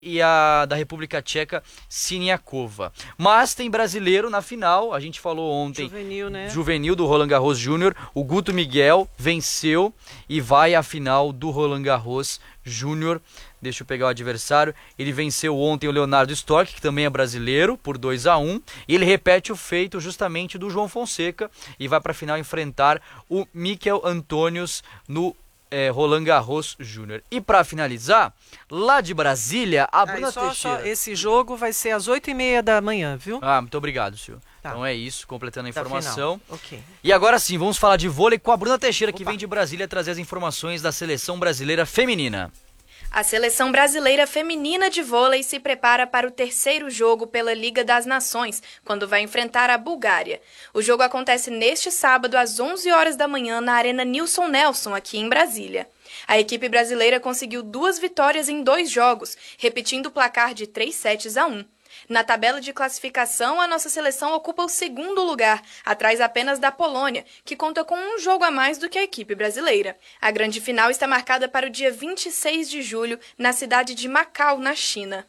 e a da República Tcheca, Siniakova. Mas tem brasileiro na final, a gente falou ontem. Juvenil, né? Juvenil do Roland Garros Júnior. O Guto Miguel venceu e vai à final do Roland Garros Júnior. Deixa eu pegar o adversário. Ele venceu ontem o Leonardo Stork, que também é brasileiro, por 2-1. E ele repete o feito justamente do João Fonseca e vai para a final enfrentar o Mikel Antonius no Roland Garros Júnior. E para finalizar, lá de Brasília, a Bruna Teixeira. Esse jogo vai ser às 8h30 da manhã, viu? Muito obrigado, Silvio. Tá. Então é isso, completando a informação. Okay. E agora sim, vamos falar de vôlei com a Bruna Teixeira, que vem de Brasília trazer as informações da seleção brasileira feminina. A seleção brasileira feminina de vôlei se prepara para o terceiro jogo pela Liga das Nações, quando vai enfrentar a Bulgária. O jogo acontece neste sábado às 11 horas da manhã na Arena Nilson Nelson, aqui em Brasília. A equipe brasileira conseguiu 2 vitórias em 2 jogos, repetindo o placar de 3-1. Na tabela de classificação, a nossa seleção ocupa o segundo lugar, atrás apenas da Polônia, que conta com um jogo a mais do que a equipe brasileira. A grande final está marcada para o dia 26 de julho, na cidade de Macau, na China.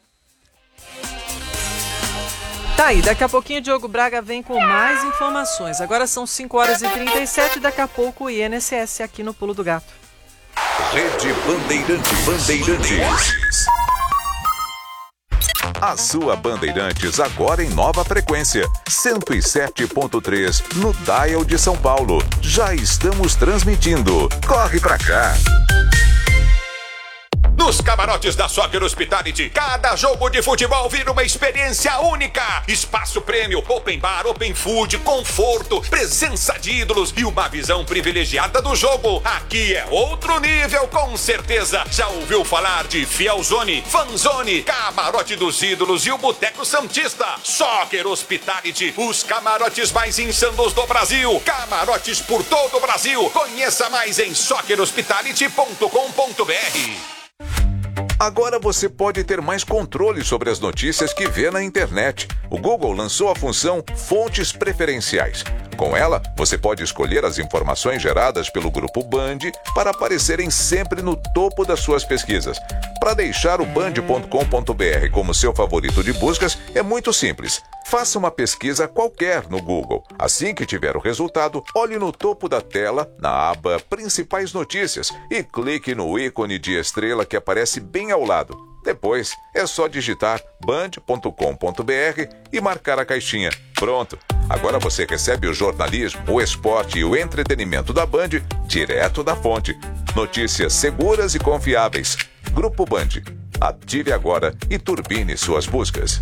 Tá aí, daqui a pouquinho o Diogo Braga vem com mais informações. Agora são 5h37 e daqui a pouco o INSS aqui no Pulo do Gato. Rede Bandeirantes. A sua Bandeirantes agora em nova frequência, 107.3 no dial de São Paulo. Já estamos transmitindo. Corre pra cá! Nos camarotes da Soccer Hospitality, cada jogo de futebol vira uma experiência única. Espaço prêmio, open bar, open food, conforto, presença de ídolos e uma visão privilegiada do jogo. Aqui é outro nível, com certeza. Já ouviu falar de Fielzone, Fanzone, Camarote dos Ídolos e o Boteco Santista? Soccer Hospitality, os camarotes mais insanos do Brasil. Camarotes por todo o Brasil. Conheça mais em soccerhospitality.com.br. Agora você pode ter mais controle sobre as notícias que vê na internet. O Google lançou a função Fontes Preferenciais. Com ela, você pode escolher as informações geradas pelo Grupo Band para aparecerem sempre no topo das suas pesquisas. Para deixar o band.com.br como seu favorito de buscas, é muito simples. Faça uma pesquisa qualquer no Google. Assim que tiver o resultado, olhe no topo da tela, na aba Principais Notícias, e clique no ícone de estrela que aparece bem ao lado. Depois, é só digitar band.com.br e marcar a caixinha. Pronto! Agora você recebe o jornalismo, o esporte e o entretenimento da Band direto da fonte. Notícias seguras e confiáveis. Grupo Band. Ative agora e turbine suas buscas.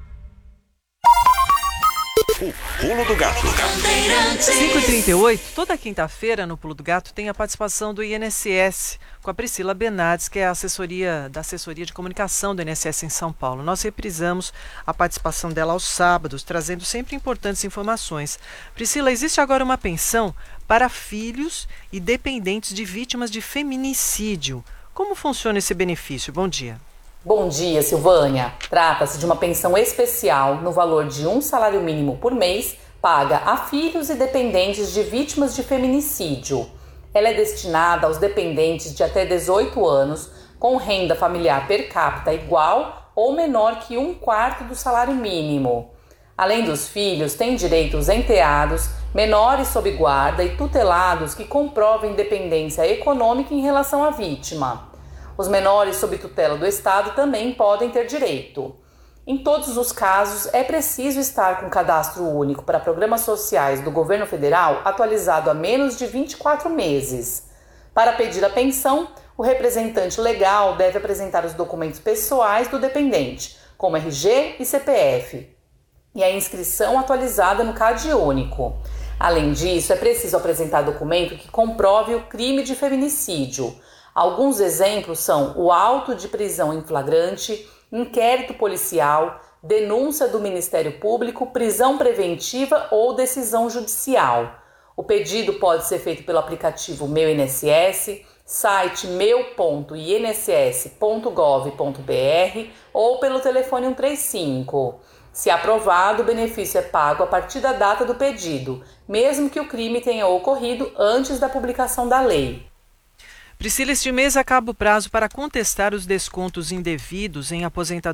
O Pulo do Gato. 5h38, toda quinta-feira no Pulo do Gato tem a participação do INSS com a Priscila Bernardes, que é a assessoria de comunicação do INSS em São Paulo. Nós reprisamos a participação dela aos sábados, trazendo sempre importantes informações. Priscila, existe agora uma pensão para filhos e dependentes de vítimas de feminicídio. Como funciona esse benefício? Bom dia. Bom dia, Silvânia. Trata-se de uma pensão especial no valor de um salário mínimo por mês, paga a filhos e dependentes de vítimas de feminicídio. Ela é destinada aos dependentes de até 18 anos, com renda familiar per capita igual ou menor que 1/4 do salário mínimo. Além dos filhos, tem direito os enteados, menores sob guarda e tutelados que comprovem dependência econômica em relação à vítima. Os menores sob tutela do Estado também podem ter direito. Em todos os casos, é preciso estar com cadastro único para programas sociais do governo federal atualizado há menos de 24 meses. Para pedir a pensão, o representante legal deve apresentar os documentos pessoais do dependente, como RG e CPF, e a inscrição atualizada no CAD único. Além disso, é preciso apresentar documento que comprove o crime de feminicídio. Alguns exemplos são o auto de prisão em flagrante, inquérito policial, denúncia do Ministério Público, prisão preventiva ou decisão judicial. O pedido pode ser feito pelo aplicativo Meu INSS, site meu.inss.gov.br ou pelo telefone 135. Se aprovado, o benefício é pago a partir da data do pedido, mesmo que o crime tenha ocorrido antes da publicação da lei. Priscila, este mês acaba o prazo para contestar os descontos indevidos em